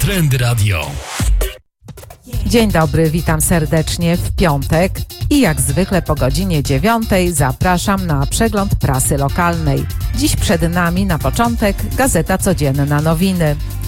Trend Radio. Dzień dobry, witam serdecznie w piątek i jak zwykle po godzinie 9 zapraszam na przegląd prasy lokalnej. Dziś przed nami na początek Gazeta Codzienna Nowiny.